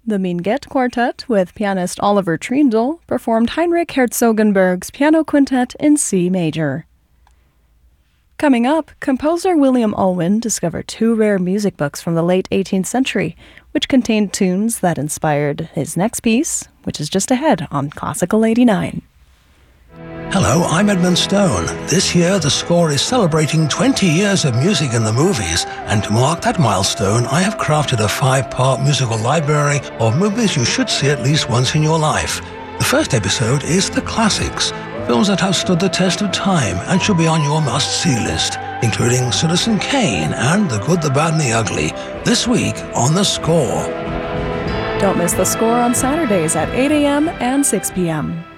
The Minguett Quartet, with pianist Oliver Triendl, performed Heinrich Herzogenberg's Piano Quintet in C major. Coming up, composer William Ulwin discovered two rare music books from the late 18th century, which contained tunes that inspired his next piece, which is just ahead on Classical 89. Hello, I'm Edmund Stone. This year, the score is celebrating 20 years of music in the movies, and to mark that milestone, I have crafted a 5-part musical library of movies you should see at least once in your life. The first episode is The Classics, films that have stood the test of time and should be on your must-see list, including Citizen Kane and The Good, the Bad and the Ugly, this week on The Score. Don't miss The Score on Saturdays at 8 a.m. and 6 p.m.